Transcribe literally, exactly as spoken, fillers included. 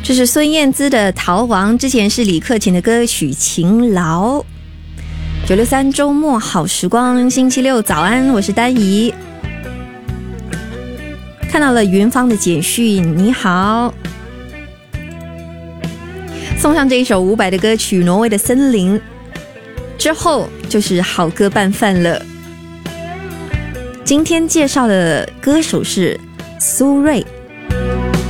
这是孙燕姿的《逃亡》，之前是李克勤的歌曲《勤劳》。九六三周末好时光，星期六早安，我是丹怡。看到了云芳的简讯，你好。送上这一首伍佰的歌曲《挪威的森林》，之后就是好歌拌饭了。今天介绍的歌手是苏芮。